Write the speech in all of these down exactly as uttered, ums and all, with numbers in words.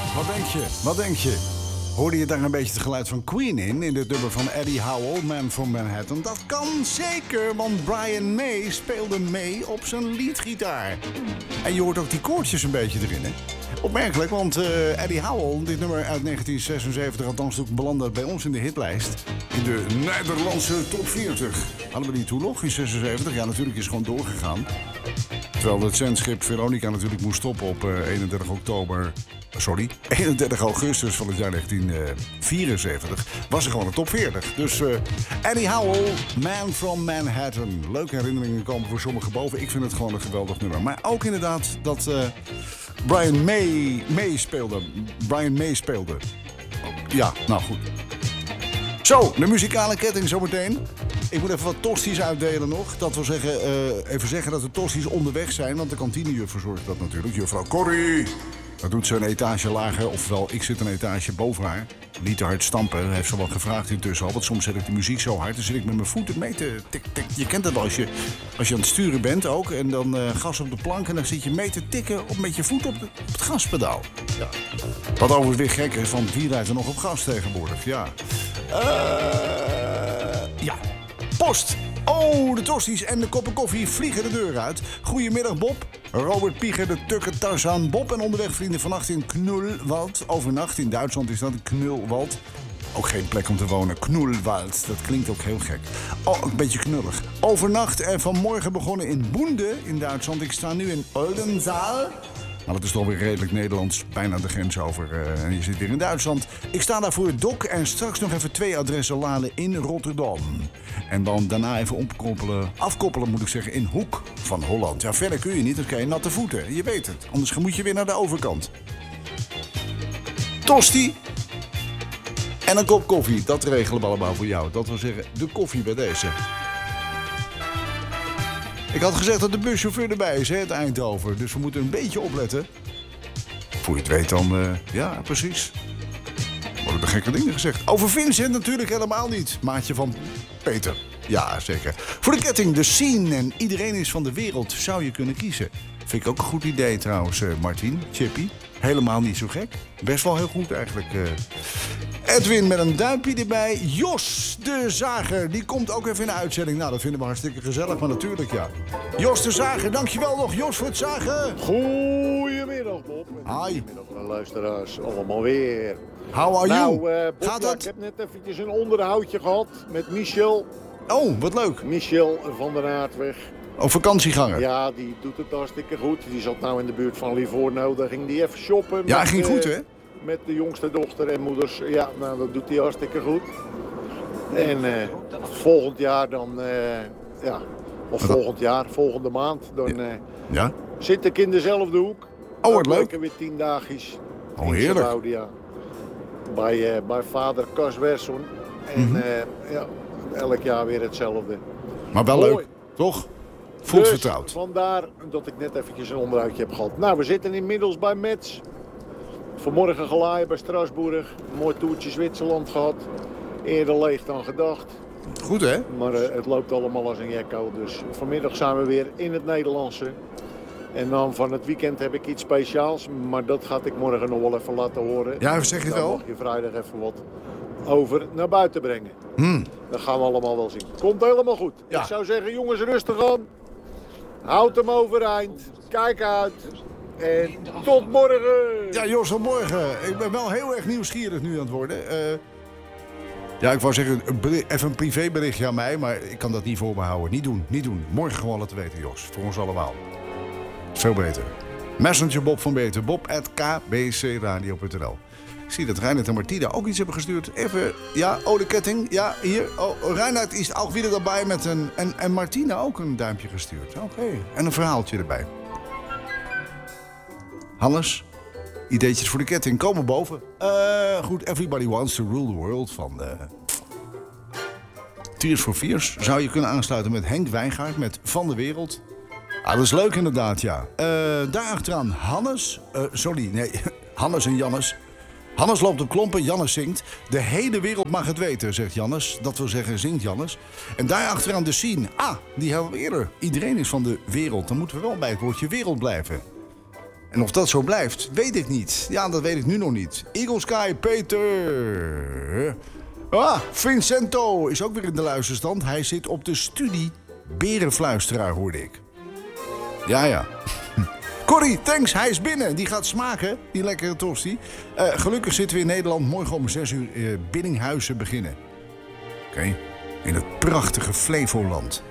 Wat denk je? Wat denk je? Hoorde je daar een beetje het geluid van Queen in, in de dubber van Eddie Howell, Man from Manhattan? Dat kan zeker, want Brian May speelde mee op zijn leadgitaar. En je hoort ook die koortjes een beetje erin, hè? Opmerkelijk, want uh, Eddie Howell, dit nummer uit negentien zesenzeventig, althans ook belandde bij ons in de hitlijst. In de Nederlandse top veertig. Hadden we die toen nog in zesenzeventig? Ja, natuurlijk is het gewoon doorgegaan. Terwijl het zendschip Veronica natuurlijk moest stoppen op uh, eenendertig oktober... Sorry, eenendertig augustus van het jaar negentien vierenzeventig was er gewoon een top veertig. Dus uh, Eddie Howell, Man from Manhattan. Leuke herinneringen komen voor sommigen boven. Ik vind het gewoon een geweldig nummer. Maar ook inderdaad dat uh, Brian May, May speelde. Brian May speelde. Ja, nou goed. Zo, de muzikale ketting zometeen. Ik moet even wat tosties uitdelen nog. Dat wil zeggen, uh, even zeggen dat de tosties onderweg zijn. Want de kantinejuf verzorgt dat natuurlijk. Juffrouw Corrie. Dat doet ze een etage lager, ofwel ik zit een etage boven haar. Niet te hard stampen, dat heeft ze wel gevraagd intussen al. Want soms zet ik de muziek zo hard, dan zit ik met mijn voeten mee te tik, tik. Je kent het wel als je, als je aan het sturen bent ook. En dan uh, gas op de plank en dan zit je mee te tikken op, met je voet op, de, op het gaspedaal. Ja. Wat overigens weer gek is, van wie rijdt er nog op gas tegenwoordig? Ja. Uh, ja. Post. Oh, de tosties en de koppen koffie vliegen de deur uit. Goedemiddag Bob. Robert Pieger, de Tukker, Tarzan, Bob en onderweg vrienden vannacht in Knulwald. Overnacht in Duitsland is dat een Knulwald. Ook geen plek om te wonen. Knulwald, dat klinkt ook heel gek. Oh, een beetje knullig. Overnacht en vanmorgen begonnen in Boende in Duitsland. Ik sta nu in Oldenzaal. Nou, dat is toch weer redelijk Nederlands, bijna de grens over. Uh, en je zit weer in Duitsland. Ik sta daar voor het dok en straks nog even twee adressen laden in Rotterdam. En dan daarna even opkoppelen, afkoppelen moet ik zeggen, in Hoek van Holland. Ja, verder kun je niet, dan krijg je natte voeten. Je weet het, anders moet je weer naar de overkant. Tosti en een kop koffie, dat regelen we allemaal voor jou. Dat wil zeggen, de koffie bij deze. Ik had gezegd dat de buschauffeur erbij is, hè, het Eindhoven. Dus we moeten een beetje opletten. Voor je het weet dan, uh, ja, precies. Worden er gekke dingen gezegd. Over Vincent natuurlijk helemaal niet. Maatje van Peter. Ja, zeker. Voor de ketting, de scene en iedereen is van de wereld zou je kunnen kiezen. Vind ik ook een goed idee trouwens, uh, Martien, Chippy. Helemaal niet zo gek. Best wel heel goed eigenlijk. Uh. Edwin met een duimpje erbij. Jos de Zager, die komt ook even in de uitzending. Nou, dat vinden we hartstikke gezellig, maar natuurlijk ja. Jos de Zager, dankjewel nog Jos voor het zagen. Goedemiddag Bob. Hi. Goedemiddag luisteraars, allemaal weer. How are nou, you? Uh, Bob, Gaat ja, het? ik heb net eventjes een onderhoudje gehad met Michel. Oh, wat leuk. Michel van der Aardweg. Oh, vakantieganger. Ja, die doet het hartstikke goed. Die zat nou in de buurt van Livorno. Daar ging die even shoppen. Ja, met, ging goed hè? Met de jongste dochter en moeders. Ja, nou dat doet hij hartstikke goed. En uh, volgend jaar dan, uh, ja, of Wat? volgend jaar, volgende maand, dan uh, Ja? zit ik in dezelfde hoek. Oh, wat leuk. Lekker weer tien dagjes. Oh, in heerlijk. Sabaudia. Bij, uh, bij vader Cas Werson. En Mm-hmm. uh, ja, elk jaar weer hetzelfde. Maar wel Mooi. leuk, toch? Voelt Dus vertrouwd. vandaar dat ik net eventjes een onderhoudje heb gehad. Nou, we zitten inmiddels bij Metz. Vanmorgen gelaaien bij Strasbourg. Een mooi toertje Zwitserland gehad. Eerder leeg dan gedacht. Goed hè? Maar uh, het loopt allemaal als een jekko. Dus vanmiddag zijn we weer in het Nederlandse. En dan van het weekend heb ik iets speciaals. Maar dat ga ik morgen nog wel even laten horen. Ja, zeg je het Dan wel? mag je vrijdag even wat over naar buiten brengen. Hmm. Dat gaan we allemaal wel zien. Komt helemaal goed. Ja. Ik zou zeggen, jongens, rustig aan. Houd hem overeind. Kijk uit. En tot morgen. Ja, Jos, tot morgen. Ik ben wel heel erg nieuwsgierig nu aan het worden. Uh, ja, ik wou zeggen, een beri- even een privéberichtje aan mij, maar ik kan dat niet voor me houden. Niet doen, niet doen. Morgen gewoon laten weten, Jos. Voor ons allemaal. Veel beter. Messenger Bob van Beter. Bob at k b c radio punt n l. Ik zie dat Reinhard en Martina ook iets hebben gestuurd. Even, ja, oh, de ketting. Ja, hier. Oh, Reinhard is ook weer erbij met een... En, en Martina ook een duimpje gestuurd. Oké. Okay. En een verhaaltje erbij. Hannes, ideetjes voor de ketting. Komen boven. Uh, goed, Everybody Wants to Rule the World van... Uh, Tears for Fears. Zou je kunnen aansluiten met Henk Wijngaard met Van de Wereld. Ah, dat is leuk inderdaad, ja. Uh, daarachteraan Hannes. Uh, sorry, nee. Hannes en Jannes. Hannes loopt op klompen, Jannes zingt. De hele wereld mag het weten, zegt Jannes. Dat wil zeggen, zingt Jannes. En daarachteraan de scene. Ah, die hebben we eerder. Iedereen is van de wereld. Dan moeten we wel bij het woordje wereld blijven. En of dat zo blijft, weet ik niet. Ja, dat weet ik nu nog niet. Eagle Sky, Peter. Ah, Vincento is ook weer in de luisterstand. Hij zit op de studie Berenfluisteraar, hoorde ik. Ja, ja. Corrie, thanks, hij is binnen. Die gaat smaken, die lekkere tosti. Uh, gelukkig zitten we in Nederland. Morgen om zes uur uh, Biddinghuizen beginnen. Oké, okay. In het prachtige Flevoland.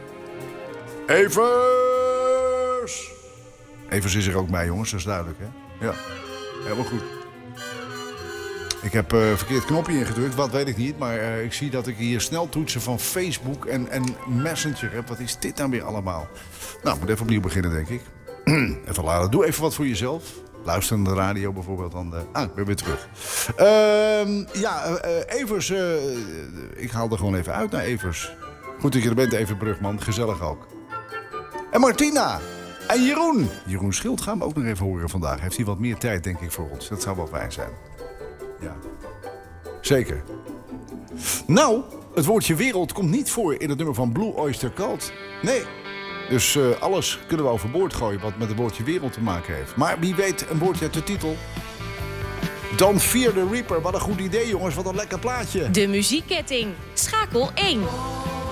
Evers! Evers is er ook bij, jongens, dat is duidelijk, hè? Ja, helemaal goed. Ik heb uh, verkeerd knopje ingedrukt, wat weet ik niet. Maar uh, ik zie dat ik hier sneltoetsen van Facebook en, en Messenger heb. Wat is dit dan weer allemaal? Nou, ik moet even opnieuw beginnen, denk ik. Even laden. Doe even wat voor jezelf. Luister naar de radio bijvoorbeeld. Dan, uh... Ah, ik ben weer terug. Uh, ja, uh, Evers. Uh, ik haal er gewoon even uit naar Evers. Goed dat je er bent, Even Brugman. Gezellig ook. En Martina. En Jeroen. Jeroen Schild gaan we ook nog even horen vandaag. Heeft hij wat meer tijd, denk ik, voor ons. Dat zou wel fijn zijn. Ja. Zeker. Nou, het woordje wereld komt niet voor in het nummer van Blue Oyster Cult. Nee. Dus uh, alles kunnen we overboord gooien wat met het woordje wereld te maken heeft. Maar wie weet een woordje uit de titel. Don't Fear the Reaper. Wat een goed idee, jongens. Wat een lekker plaatje. De muziekketting. Schakel één.